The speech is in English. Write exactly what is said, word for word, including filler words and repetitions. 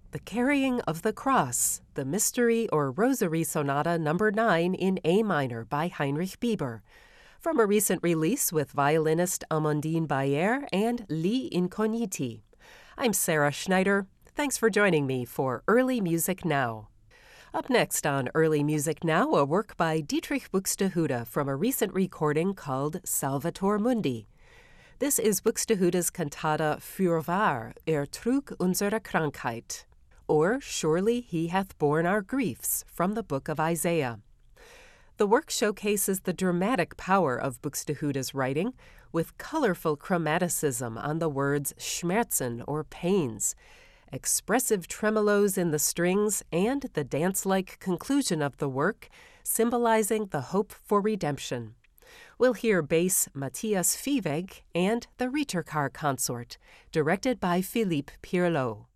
The Carrying of the Cross, the Mystery or Rosary Sonata number nine in A minor by Heinrich Bieber, from a recent release with violinist Amandine Bayer and Lee Incogniti. I'm Sarah Schneider. Thanks for joining me for Early Music Now. Up next on Early Music Now, a work by Dietrich Buxtehude from a recent recording called Salvator Mundi. This is Buxtehude's cantata Fürwahr, er trug unsere Krankheit, or Surely He Hath Borne Our Griefs, from the book of Isaiah. The work showcases the dramatic power of Buxtehude's writing, with colorful chromaticism on the words Schmerzen or pains, expressive tremolos in the strings, and the dance-like conclusion of the work, symbolizing the hope for redemption. We'll hear bass Matthias Viehweg and the Rittercar Consort, directed by Philippe Pirlot.